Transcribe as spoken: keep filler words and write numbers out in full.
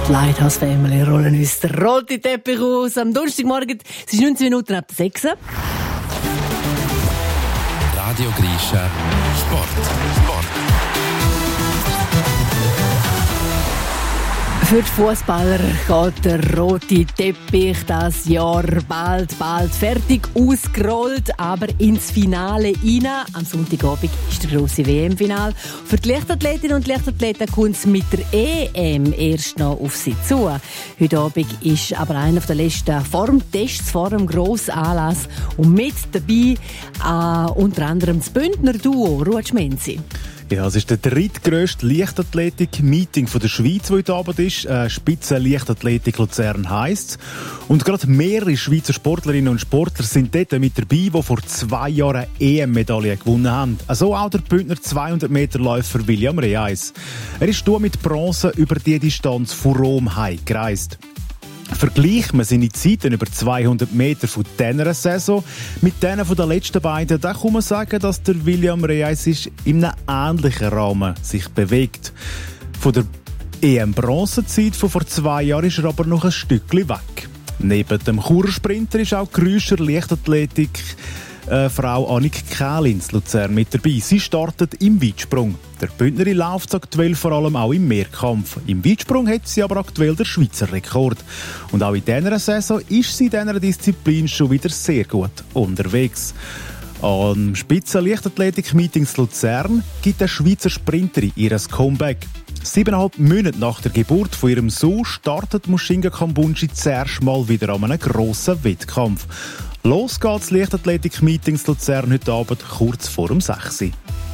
Die Lighthouse Family rollen uns den roten Teppich aus. Am Donnerstagmorgen, es ist neunzehn Minuten ab sechs. Radio Grisha Sport. Sport. Für die Fußballer geht der rote Teppich das Jahr bald, bald fertig ausgerollt, aber ins Finale rein. Am Sonntagabend ist der grosse W M-Final. Für die Leichtathletinnen und Leichtathleten kommt es mit der E M erst noch auf sie zu. Heute Abend ist aber einer der letzten Formtests vor dem grossen Anlass und mit dabei äh, unter anderem das Bündner Duo Ruud Menzi. Ja, es ist der drittgrösste Leichtathletik-Meeting der Schweiz, das heute Abend ist. Äh, Spitzen-Leichtathletik Luzern heisst. Und gerade mehrere Schweizer Sportlerinnen und Sportler sind dort mit dabei, die vor zwei Jahren E M-Medaillen gewonnen haben. Also auch der Bündner zweihundert Meter Läufer William Reis. Er ist hier mit Bronze über die Distanz von Rom heimgereist. Vergleicht man seine Zeiten über zweihundert Meter von dieser Saison mit denen von den letzten beiden, dann kann man sagen, dass der William Reis in einem ähnlichen Rahmen sich bewegt. Von der E M-Bronzezeit von vor zwei Jahren ist er aber noch ein Stückchen weg. Neben dem Chursprinter ist auch die Grüscher Leichtathletik Äh, Frau Annik Kählin in Luzern mit dabei. Sie startet im Weitsprung. Der Bündnerin läuft aktuell vor allem auch im Mehrkampf. Im Weitsprung hat sie aber aktuell den Schweizer Rekord. Und auch in dieser Saison ist sie in dieser Disziplin schon wieder sehr gut unterwegs. Am Spitzen-Leichtathletik-Meeting in Luzern gibt der Schweizer Sprinterin ihr Comeback. Siebeneinhalb Monate nach der Geburt von ihrem Sohn startet Mushinga Kambunji zuerst mal wieder an einem grossen Wettkampf. Los geht's Leichtathletik-Meetings Luzern heute Abend kurz vor um sechs Uhr.